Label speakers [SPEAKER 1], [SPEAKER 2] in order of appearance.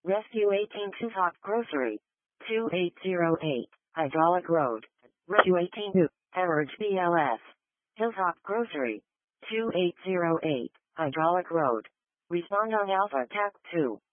[SPEAKER 1] Rescue 18 Hilltop Grocery. 2808, Hydraulic Road. Rescue 18 Average BLS. Hilltop Grocery. 2808, Hydraulic Road. Respond on Alpha TAC 2.